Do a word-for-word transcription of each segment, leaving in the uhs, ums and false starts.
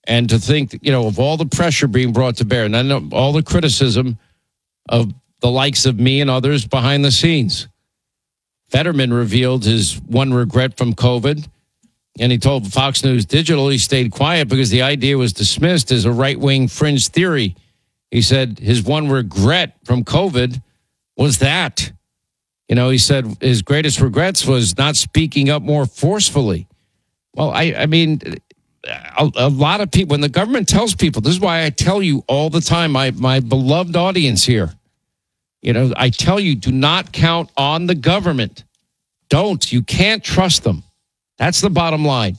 And to think, you know, of all the pressure being brought to bear, and I know all the criticism of the likes of me and others behind the scenes. Fetterman revealed his one regret from COVID, and he told Fox News Digital he stayed quiet because the idea was dismissed as a right-wing fringe theory. He said his one regret from COVID was that. You know, he said his greatest regrets was not speaking up more forcefully. Well, I, I mean, a, a lot of people, when the government tells people, this is why I tell you all the time, my, my beloved audience here, you know, I tell you, do not count on the government. Don't. You can't trust them. That's the bottom line.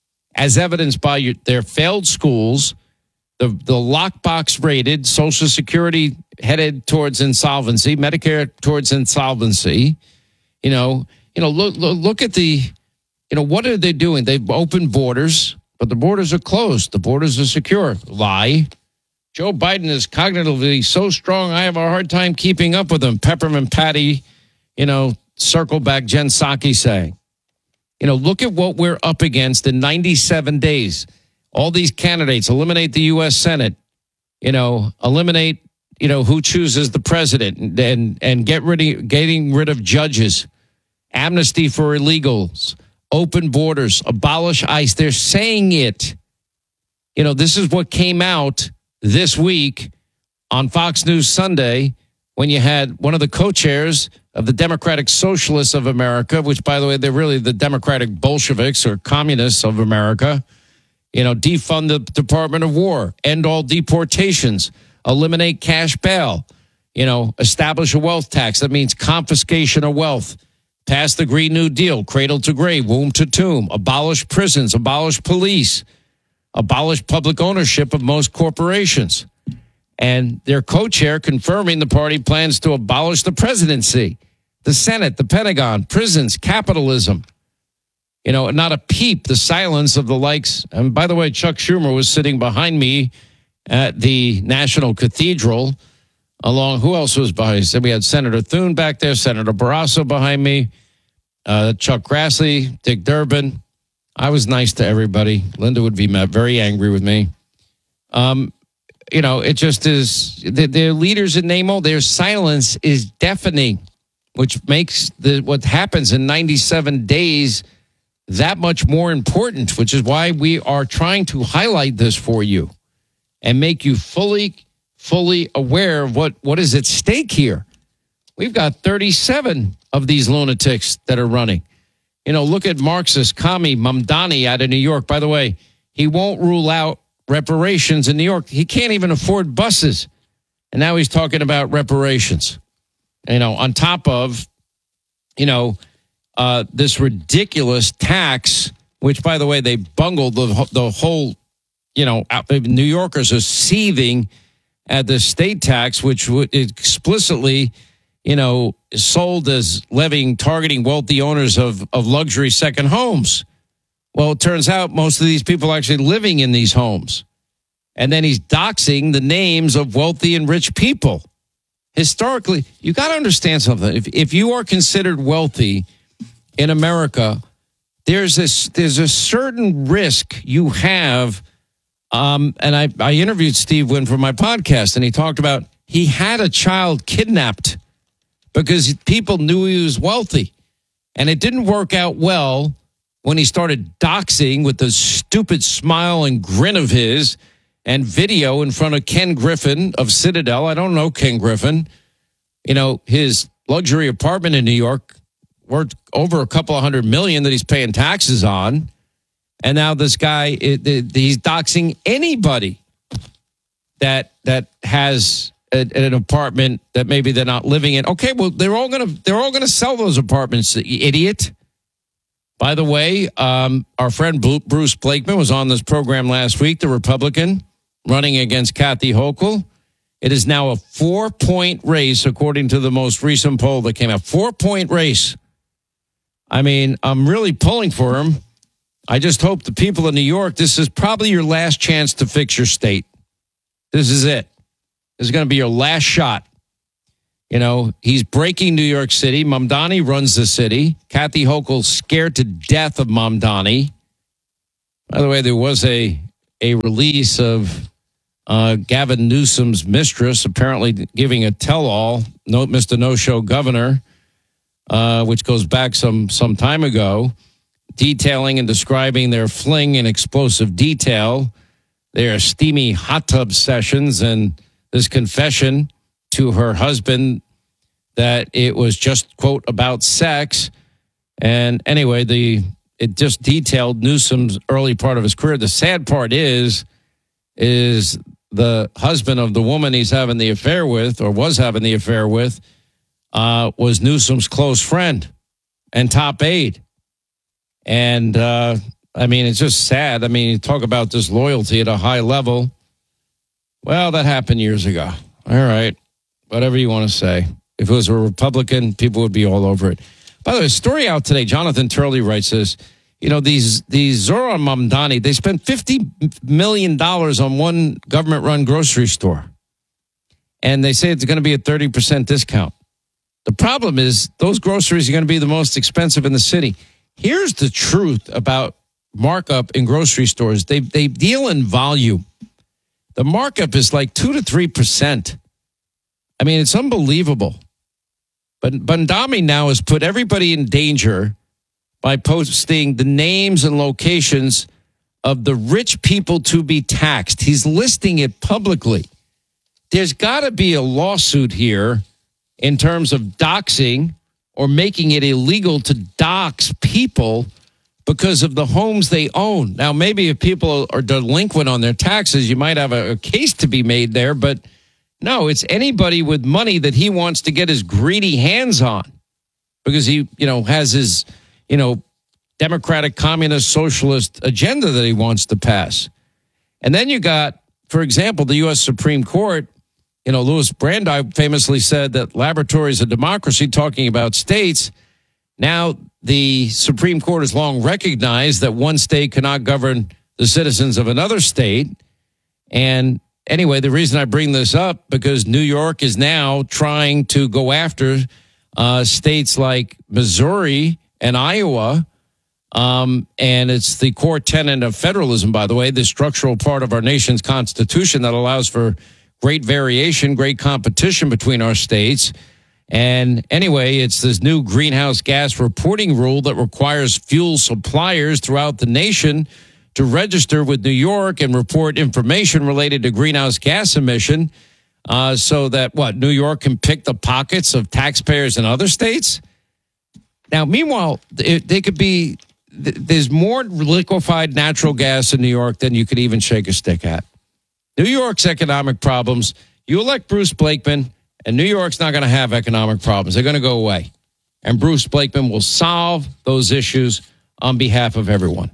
As evidenced by your, their failed schools, the, the lockbox rated, Social Security headed towards insolvency, Medicare towards insolvency. You know, you know, look, look, look at the, you know, what are they doing? They've opened borders, but the borders are closed. The borders are secure. Lie. Joe Biden is cognitively so strong, I have a hard time keeping up with him. Peppermint Patty, you know, circle back Jen Psaki saying. You know, look at what we're up against in ninety-seven days. All these candidates, eliminate the U S Senate, you know, eliminate, you know, who chooses the president and, and get rid of, getting rid of judges, amnesty for illegals, open borders, abolish ICE. They're saying it. You know, this is what came out this week on Fox News Sunday when you had one of the co-chairs of the Democratic Socialists of America, which, by the way, they're really the Democratic Bolsheviks or Communists of America, you know, defund the Department of War, end all deportations, eliminate cash bail, you know, establish a wealth tax. That means confiscation of wealth. Pass the Green New Deal, cradle to grave, womb to tomb, abolish prisons, abolish police, abolish public ownership of most corporations. And their co-chair confirming the party plans to abolish the presidency, the Senate, the Pentagon, prisons, capitalism. You know, not a peep, the silence of the likes. And by the way, Chuck Schumer was sitting behind me at the National Cathedral along, who else was behind? So we had Senator Thune back there, Senator Barrasso behind me, uh, Chuck Grassley, Dick Durbin. I was nice to everybody. Linda would be very angry with me. Um, you know, it just is, their leaders in NAMO, their silence is deafening, which makes the what happens in ninety-seven days that much more important, which is why we are trying to highlight this for you and make you fully, fully aware of what, what is at stake here. We've got thirty-seven of these lunatics that are running. You know, look at Marxist Kami Mamdani out of New York. By the way, he won't rule out reparations in New York. He can't even afford buses. And now he's talking about reparations. You know, on top of, you know, uh, this ridiculous tax, which, by the way, they bungled the, the whole, you know, New Yorkers are seething at the state tax, which would explicitly, you know, is sold as levying, targeting wealthy owners of, of luxury second homes. Well, it turns out most of these people are actually living in these homes. And then he's doxing the names of wealthy and rich people. Historically, you got to understand something. If if you are considered wealthy in America, there's this there's a certain risk you have. Um, and I, I interviewed Steve Wynn for my podcast, and he talked about he had a child kidnapped because people knew he was wealthy. And it didn't work out well when he started doxing with the stupid smile and grin of his and video in front of Ken Griffin of Citadel. I don't know Ken Griffin. You know, his luxury apartment in New York worth over a couple of hundred million that he's paying taxes on. And now this guy, it, it, he's doxing anybody that that has a, an apartment that maybe they're not living in. Okay, well, they're all gonna they're all gonna sell those apartments, you idiot. By the way, um, our friend Bruce Blakeman was on this program last week, the Republican running against Kathy Hochul. It is now a four-point race, according to the most recent poll that came out. Four-point race. I mean, I'm really pulling for him. I just hope the people of New York, this is probably your last chance to fix your state. This is it. This is going to be your last shot. You know, he's breaking New York City. Mamdani runs the city. Kathy Hochul's scared to death of Mamdani. By the way, there was a a release of uh, Gavin Newsom's mistress apparently giving a tell-all, no, Mister No-Show Governor, uh, which goes back some some time ago, detailing and describing their fling in explosive detail, their steamy hot tub sessions, and this confession to her husband that it was just, quote, about sex. And anyway, the it just detailed Newsom's early part of his career. The sad part is, is the husband of the woman he's having the affair with, or was having the affair with, uh, was Newsom's close friend and top aide. And, uh, I mean, it's just sad. I mean, you talk about disloyalty at a high level. Well, that happened years ago. All right. Whatever you want to say. If it was a Republican, people would be all over it. By the way, a story out today, Jonathan Turley writes this, you know, these these Zohran Mamdani, they spent fifty million dollars on one government-run grocery store. And they say it's going to be a thirty percent discount. The problem is those groceries are going to be the most expensive in the city. Here's the truth about markup in grocery stores. They they deal in volume. The markup is like two to three percent. I mean, it's unbelievable. But Bandami now has put everybody in danger by posting the names and locations of the rich people to be taxed. He's listing it publicly. There's got to be a lawsuit here in terms of doxing or making it illegal to dox people because of the homes they own. Now, maybe if people are delinquent on their taxes, you might have a, a case to be made there, but no, it's anybody with money that he wants to get his greedy hands on because he, you know, has his, you know, democratic, communist, socialist agenda that he wants to pass. And then you got, for example, the U S Supreme Court, you know, Louis Brandeis famously said that laboratories of democracy, talking about states. Now, the Supreme Court has long recognized that one state cannot govern the citizens of another state. And anyway, the reason I bring this up, because New York is now trying to go after uh, states like Missouri and Iowa. Um, and it's the core tenet of federalism, by the way, the structural part of our nation's constitution that allows for great variation, great competition between our states. And anyway, it's this new greenhouse gas reporting rule that requires fuel suppliers throughout the nation to register with New York and report information related to greenhouse gas emission uh, so that, what, New York can pick the pockets of taxpayers in other states? Now, meanwhile, it, they could be, there's more liquefied natural gas in New York than you could even shake a stick at. New York's economic problems, you elect Bruce Blakeman, and New York's not going to have economic problems. They're going to go away. And Bruce Blakeman will solve those issues on behalf of everyone.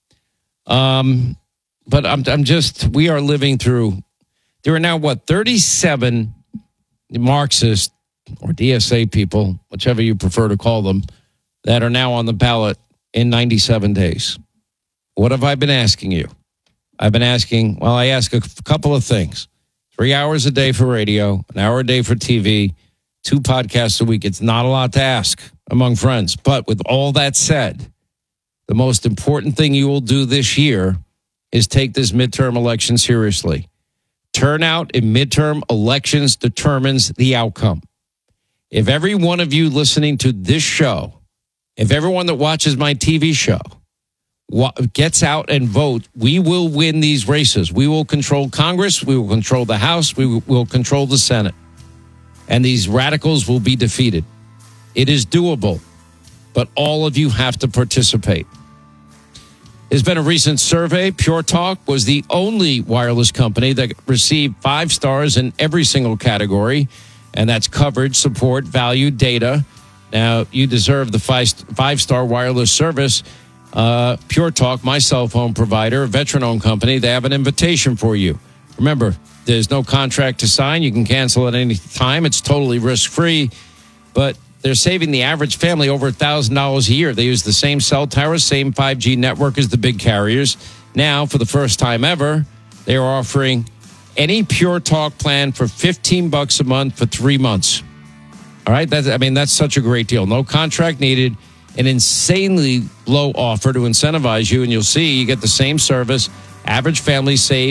Um, but I'm, I'm just, we are living through, there are now, what, thirty-seven Marxist or D S A people, whichever you prefer to call them, that are now on the ballot in ninety-seven days. What have I been asking you? I've been asking, well, I ask a couple of things. Three hours a day for radio, an hour a day for T V, two podcasts a week. It's not a lot to ask among friends. But with all that said, the most important thing you will do this year is take this midterm election seriously. Turnout in midterm elections determines the outcome. If every one of you listening to this show, if everyone that watches my T V show gets out and vote, we will win these races. We will control Congress. We will control the House. We will control the Senate. And these radicals will be defeated. It is doable, but all of you have to participate. There's been a recent survey. Pure Talk was the only wireless company that received five stars in every single category, and that's coverage, support, value, data. Now, you deserve the five, five-star wireless service. Uh, Pure Talk, my cell phone provider, a veteran-owned company, they have an invitation for you. Remember, there's no contract to sign. You can cancel at any time. It's totally risk-free, but they're saving the average family over one thousand dollars a year. They use the same cell towers, same five G network as the big carriers. Now, for the first time ever, they are offering any Pure Talk plan for fifteen bucks a month for three months. All right? That's, I mean, that's such a great deal. No contract needed. An insanely low offer to incentivize you, and you'll see you get the same service Average family saves